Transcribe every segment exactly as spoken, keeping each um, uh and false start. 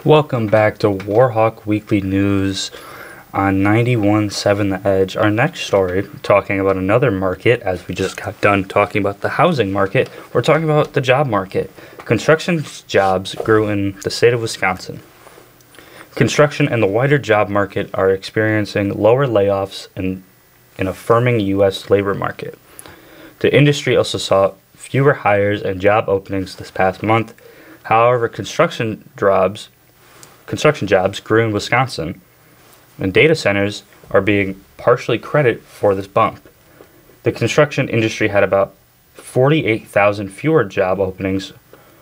Welcome back to Warhawk Weekly News on ninety-one point seven The Edge. Our next story, talking about another market, as we just got done talking about the housing market, we're talking about the job market. Construction jobs grew in the state of Wisconsin. Construction and the wider job market are experiencing lower layoffs in an affirming U S labor market. The industry also saw fewer hires and job openings this past month. However, construction jobs construction jobs grew in Wisconsin, and data centers are being partially credited for this bump. The construction industry had about forty-eight thousand fewer job openings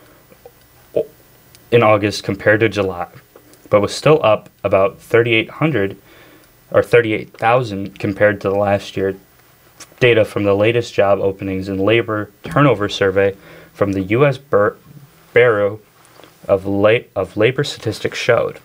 in August compared to July, but was still up about thirty-eight hundred or thirty-eight thousand compared to the last year. Data from the latest job openings and labor turnover survey from the U S Bur- Bureau of, La- of Labor Statistics showed.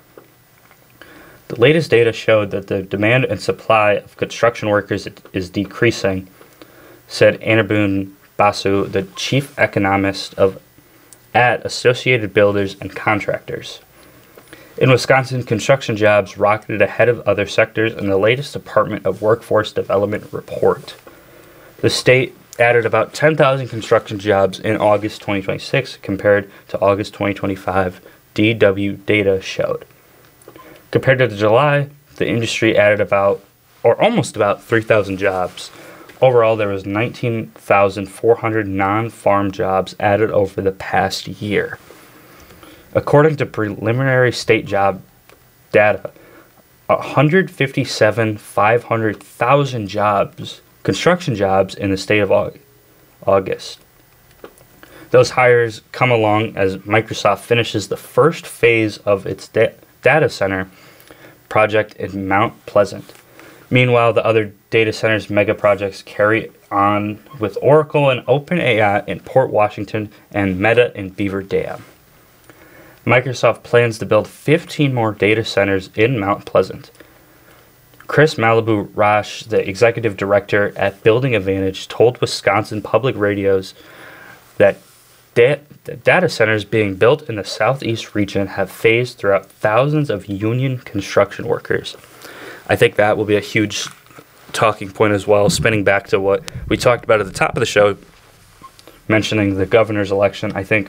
The latest data showed that the demand and supply of construction workers is decreasing, said Anirban Basu, the chief economist of at Associated Builders and Contractors. In Wisconsin, construction jobs rocketed ahead of other sectors in the latest Department of Workforce Development report. The state added about ten thousand construction jobs in August twenty twenty-six compared to August twenty twenty-five, D W data showed. Compared to July, the industry added about, or almost about, three thousand jobs. Overall, there was nineteen thousand four hundred non-farm jobs added over the past year. According to preliminary state job data, one hundred fifty-seven thousand five hundred jobs, construction jobs in the state of August. Those hires come along as Microsoft finishes the first phase of its da- data center project in Mount Pleasant. Meanwhile, the other data centers mega projects carry on with Oracle and OpenAI in Port Washington and Meta in Beaver Dam. Microsoft plans to build fifteen more data centers in Mount Pleasant. Chris Malibu Rosh, the executive director at Building Advantage, told Wisconsin Public Radios that da- the data centers being built in the southeast region have phased throughout thousands of union construction workers. I think that will be a huge talking point as well, spinning back to what we talked about at the top of the show, mentioning the governor's election. I think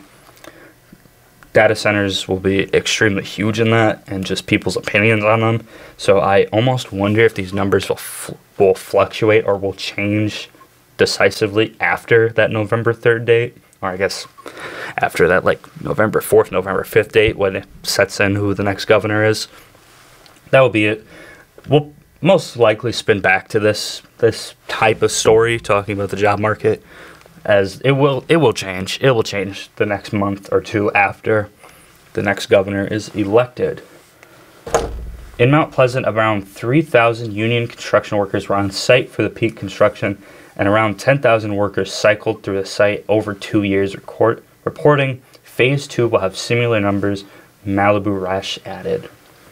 data centers will be extremely huge in that, and just people's opinions on them. So I almost wonder if these numbers will fl- will fluctuate or will change decisively after that November third date, or I guess after that, like November fourth, November fifth date, when it sets in who the next governor is. That will be it. We'll most likely spin back to this this type of story, talking about the job market, as it will it will change. It will change the next month or two after the next governor is elected. In Mount Pleasant, around three thousand union construction workers were on site for the peak construction, and around ten thousand workers cycled through the site over two years, record, reporting Phase two will have similar numbers, Malibu Rash added.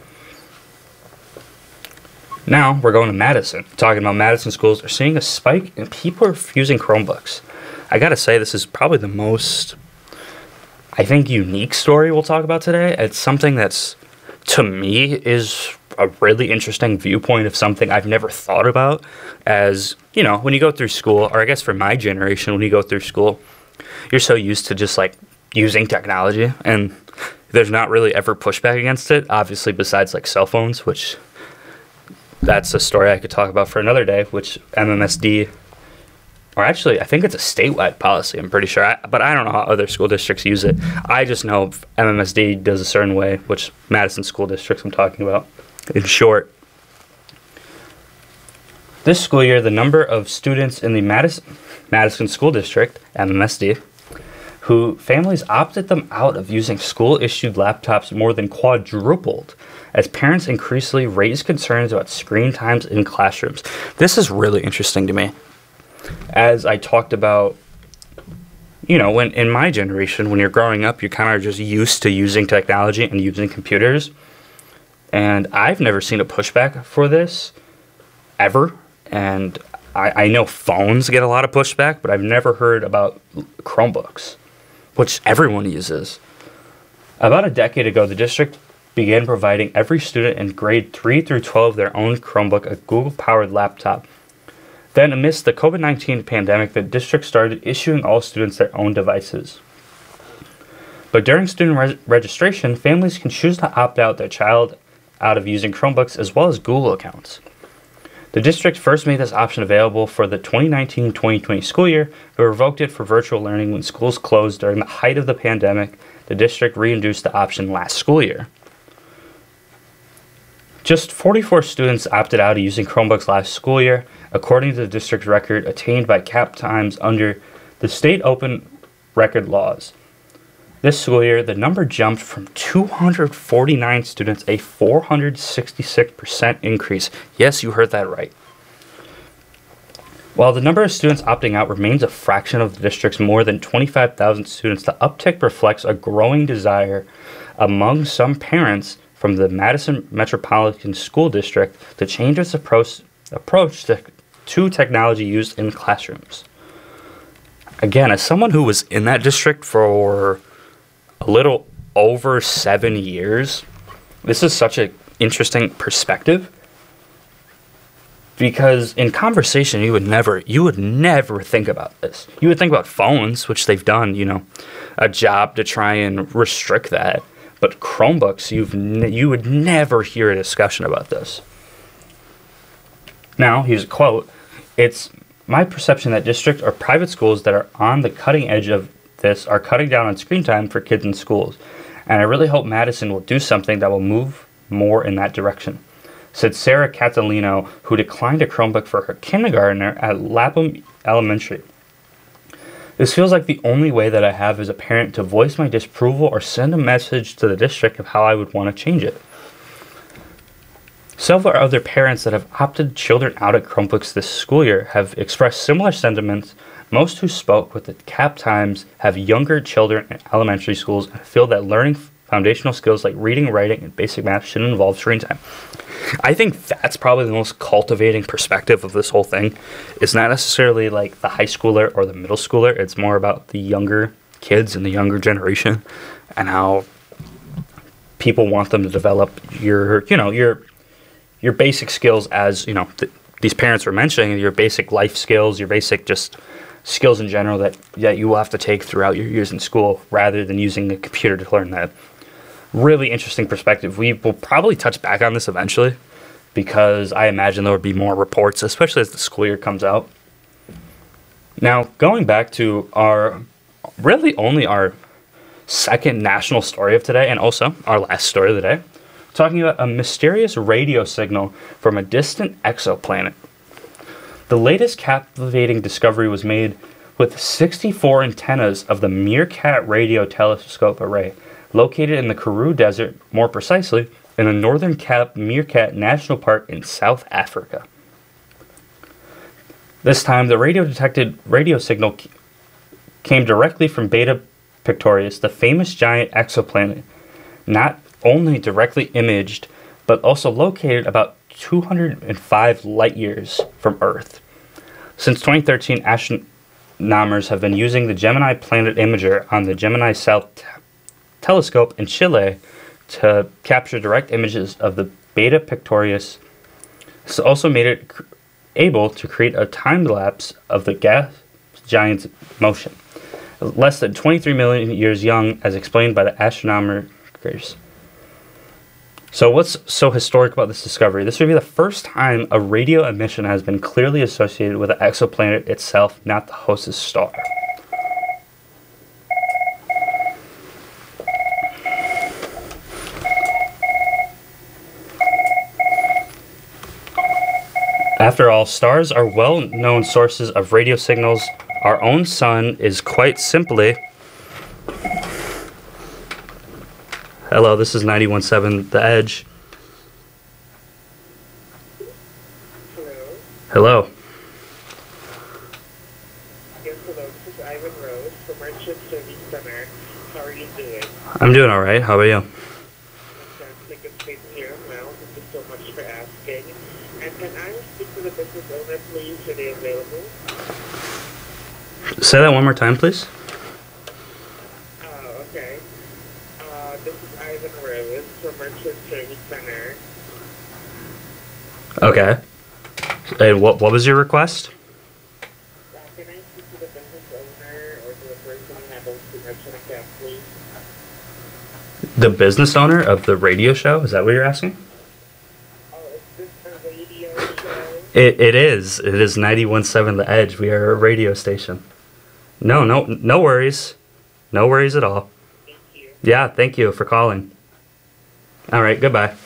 Now, we're going to Madison. Talking about Madison schools, are seeing a spike in people are using Chromebooks. I gotta say, this is probably the most, I think, unique story we'll talk about today. It's something that's, to me, is a really interesting viewpoint of something I've never thought about. As, you know, when you go through school, or I guess for my generation, when you go through school, you're so used to just, like, using technology, and there's not really ever pushback against it, obviously, besides, like, cell phones, which that's a story I could talk about for another day, which M M S D, or actually, I think it's a statewide policy, I'm pretty sure, I, but I don't know how other school districts use it. I just know M M S D does a certain way, which Madison School Districts I'm talking about, in short. This school year, the number of students in the Madison, Madison School District, M M S D, who families opted them out of using school-issued laptops more than quadrupled, as parents increasingly raise concerns about screen times in classrooms. This is really interesting to me. As I talked about, you know, when in my generation, when you're growing up, you're kind of just used to using technology and using computers. And I've never seen a pushback for this, ever. And I, I know phones get a lot of pushback, but I've never heard about Chromebooks, which everyone uses. About a decade ago, the district began providing every student in grade three through twelve their own Chromebook, a Google-powered laptop. Then, amidst the COVID nineteen pandemic, the district started issuing all students their own devices. But during student re- registration, families can choose to opt out their child out of using Chromebooks as well as Google accounts. The district first made this option available for the twenty nineteen twenty twenty school year, but revoked it for virtual learning when schools closed during the height of the pandemic. The district reintroduced the option last school year. Just forty-four students opted out of using Chromebooks last school year, according to the district's record attained by Cap Times under the state open record laws. This school year, the number jumped from two hundred forty-nine students, a four hundred sixty-six percent increase. Yes, you heard that right. While the number of students opting out remains a fraction of the district's more than twenty-five thousand students, the uptick reflects a growing desire among some parents from the Madison Metropolitan School District to change its approach, approach to, to technology used in classrooms. Again, as someone who was in that district for a little over seven years, this is such an interesting perspective. Because in conversation, you would never, you would never think about this. You would think about phones, which they've done, you know, a job to try and restrict that. But Chromebooks, you've n- you would never hear a discussion about this. Now, here's a quote. It's my perception that district or private schools that are on the cutting edge of this are cutting down on screen time for kids in schools. And I really hope Madison will do something that will move more in that direction, said Sarah Catalino, who declined a Chromebook for her kindergartner at Lapham Elementary. This feels like the only way that I have as a parent to voice my disapproval or send a message to the district of how I would want to change it. Several other parents that have opted children out of Chromebooks this school year have expressed similar sentiments. Most who spoke with the Cap Times have younger children in elementary schools and feel that learning foundational skills like reading, writing, and basic math shouldn't involve screen time. I think that's probably the most cultivating perspective of this whole thing. It's not necessarily like the high schooler or the middle schooler. It's more about the younger kids and the younger generation and how people want them to develop your, you know, your your basic skills as, you know, th- these parents were mentioning, your basic life skills, your basic just skills in general that, that you will have to take throughout your years in school rather than using the computer to learn that. Really interesting perspective. We will probably touch back on this eventually because I imagine there will be more reports, especially as the school year comes out. Now, going back to our, really only our second national story of today and also our last story of the day, talking about a mysterious radio signal from a distant exoplanet. The latest captivating discovery was made with sixty-four antennas of the Meerkat Radio Telescope Array, located in the Karoo Desert, more precisely, in the Northern Cape Meerkat National Park in South Africa. This time, the radio-detected radio signal c- came directly from Beta Pictorius, the famous giant exoplanet, not only directly imaged, but also located about two hundred five light-years from Earth. Since twenty thirteen, astronomers have been using the Gemini Planet Imager on the Gemini South t- telescope in Chile to capture direct images of the Beta Pictorius. This also made it cr- able to create a time-lapse of the gas giant's motion, less than twenty-three million years young, as explained by the astronomers. So what's so historic about this discovery? This would be the first time a radio emission has been clearly associated with the exoplanet itself, not the host's star. After all, stars are well-known sources of radio signals. Our own sun is quite simply... Hello, this is ninety-one point seven The Edge. Hello. Hello. Yes, hello. This is Ivan Rose from Merchant Service Center. How are you doing? I'm doing all right. How about you? Fantastic. It's great to hear. Well, thank you so much for asking. And can I speak to the business owner, please? Are they available? Say that one more time, please. Oh, okay. Uh, this is Ivan Rose from Merchant Service Center. Okay. And what what was your request? Uh, can I speak to the business owner or to the person who handles the merchant account, please? The business owner of the radio show? Is that what you're asking? Oh, is this a radio show? It it is. It is ninety-one point seven The Edge. We are a radio station. No, no, no worries. No worries at all. Thank you. Yeah, thank you for calling. All right, goodbye.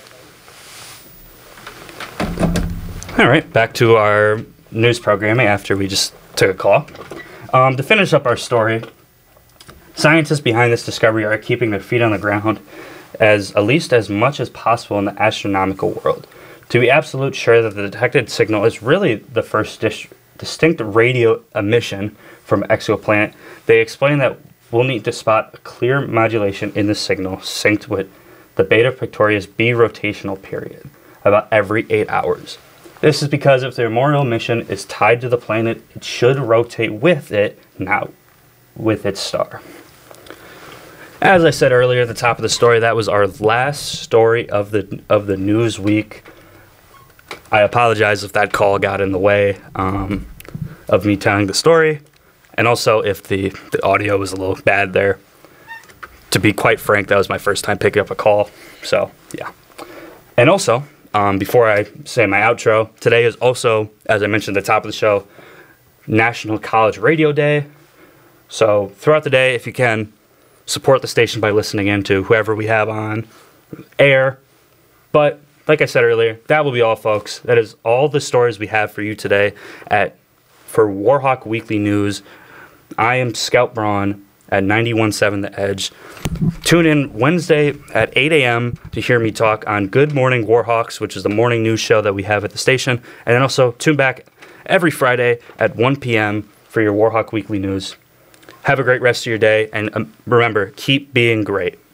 All right, back to our news programming after we just took a call. Um, to finish up our story, scientists behind this discovery are keeping their feet on the ground as at least as much as possible in the astronomical world to be absolute sure that the detected signal is really the first dis- distinct radio emission from an exoplanet. They explain that we'll need to spot a clear modulation in the signal synced with the Beta Pictorius B rotational period about every eight hours. This is because if the Memorial mission is tied to the planet, it should rotate with it, not with its star. As I said earlier at the top of the story, that was our last story of the of the news week. I apologize if that call got in the way um, of me telling the story, and also if the, the audio was a little bad there. To be quite frank, that was my first time picking up a call, so yeah. And also, Um, before I say my outro, today is also, as I mentioned at the top of the show, National College Radio Day. So throughout the day, if you can, support the station by listening in to whoever we have on air. But like I said earlier, that will be all, folks. That is all the stories we have for you today at for Warhawk Weekly News. I am Scout Braun at ninety-one point seven The Edge. Tune in Wednesday at eight a.m. to hear me talk on Good Morning Warhawks, which is the morning news show that we have at the station. And then also tune back every Friday at one p.m. for your Warhawk Weekly News. Have a great rest of your day, and um, remember, keep being great.